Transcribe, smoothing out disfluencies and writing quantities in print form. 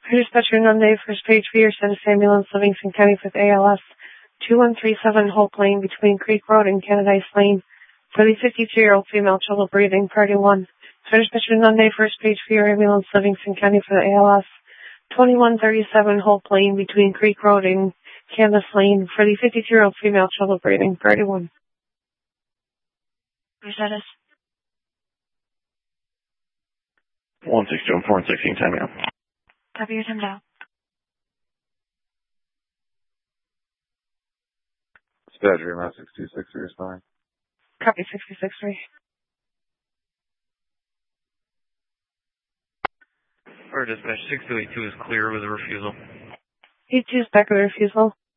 Dispatcher Nunde, first page for your status ambulance, Livingston County with ALS 2137 Hope Lane between Creek Road and Canadice Lane. For the 52-year-old female, trouble breathing, party 1. Dispatcher Nunde, first page for your ambulance, Livingston County for ALS 2137 Hope Lane between Creek Road and Canadice Lane. For the 52-year-old female, trouble breathing, party 1. Your status? 162 and 416, time out. Copy your time now. Dispatcher, amount 626, respond. Copy 663. Or dispatch 6282 is clear with a refusal. 82 is back with a refusal.